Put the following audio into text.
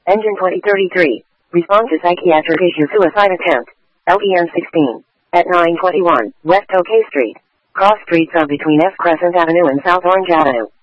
Engine 2033. Respond to psychiatric issue suicide attempt. LPN 16. At 921 West OK Street. Cross streets are between F Crescent Avenue and South Orange Avenue.